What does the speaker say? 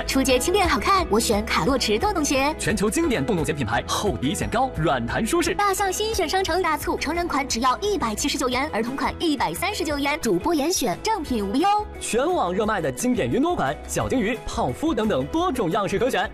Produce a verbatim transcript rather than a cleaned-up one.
初阶轻便好看，我选卡洛驰洞洞鞋。 全球经典洞洞鞋品牌，厚底显高，软弹舒适。 大象新选商城大促，成人款只要一百七十九元，儿童款一百三十九元，主播严选，正品无忧。 全网热卖的经典云朵款、小金鱼、泡芙等等多种样式可选。